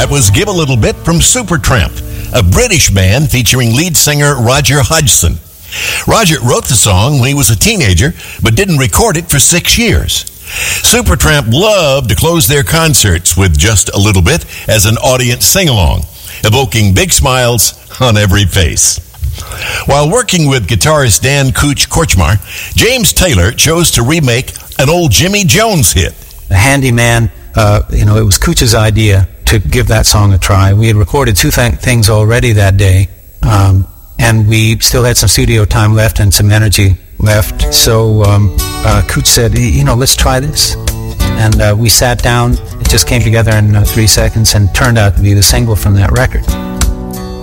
That was Give a Little Bit from Supertramp, a British band featuring lead singer Roger Hodgson. Roger wrote the song when he was a teenager, but didn't record it for 6 years. Supertramp loved to close their concerts with Just a Little Bit as an audience sing-along, evoking big smiles on every face. While working with guitarist Dan Cooch Korchmar, James Taylor chose to remake an old Jimmy Jones hit. The Handyman, it was Cooch's idea to give that song a try. We had recorded two things already that day, and we still had some studio time left and some energy left. So Cooch said, let's try this. And we sat down. It just came together in 3 seconds and turned out to be the single from that record.